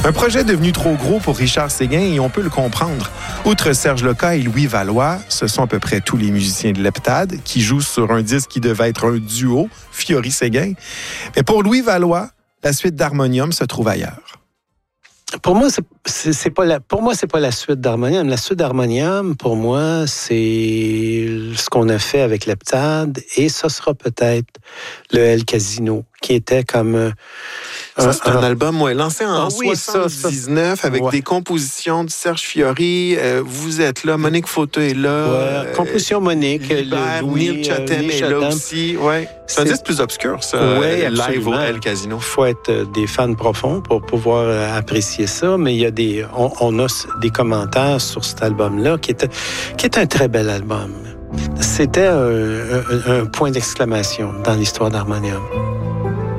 Un projet devenu trop gros pour Richard Séguin et on peut le comprendre. Outre Serge Leca et Louis Valois, ce sont à peu près tous les musiciens de l'Heptade qui jouent sur un disque qui devait être un duo, Fiori-Séguin. Mais pour Louis Valois, la suite d'Harmonium se trouve ailleurs. Pour moi, c'est pas la suite d'Harmonium. La suite d'Harmonium, pour moi, c'est ce qu'on a fait avec l'Heptade et ça sera peut-être le El Casino, qui était comme... Ça, c'est un album lancé en 79 avec des compositions de Serge Fiori. Vous êtes là, Monique Fauteux est là. Composition Monique, Neil Chatham est là aussi. Ouais. C'est un disque plus obscur, ça, live au El Casino. Il faut être des fans profonds pour pouvoir apprécier ça, mais il y a on a des commentaires sur cet album-là qui est un très bel album. C'était un point d'exclamation dans l'histoire d'Harmonium.